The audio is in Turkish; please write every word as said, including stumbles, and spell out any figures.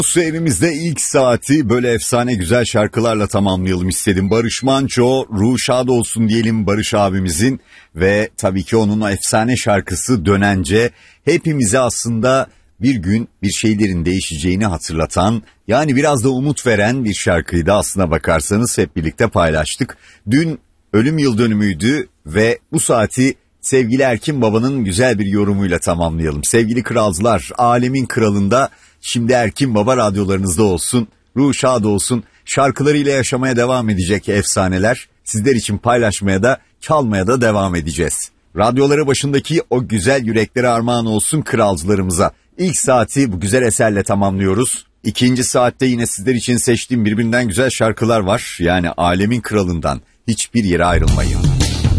Bu evimizde ilk saati böyle efsane güzel şarkılarla tamamlayalım istedim. Barış Manço, ruhu şad olsun diyelim Barış abimizin ve tabii ki onun o efsane şarkısı Dönence hepimize aslında bir gün bir şeylerin değişeceğini hatırlatan, yani biraz da umut veren bir şarkıydı aslına bakarsanız, hep birlikte paylaştık. Dün ölüm yıl dönümüydü ve bu saati sevgili Erkin Baba'nın güzel bir yorumuyla tamamlayalım. Sevgili kralcılar, alemin kralında şimdi Erkin Baba radyolarınızda olsun, ruhu şad olsun, şarkılarıyla yaşamaya devam edecek efsaneler, sizler için paylaşmaya da çalmaya da devam edeceğiz. Radyoları başındaki o güzel yüreklere armağan olsun kralcılarımıza. İlk saati bu güzel eserle tamamlıyoruz. İkinci saatte yine sizler için seçtiğim birbirinden güzel şarkılar var. Yani alemin kralından hiçbir yere ayrılmayın.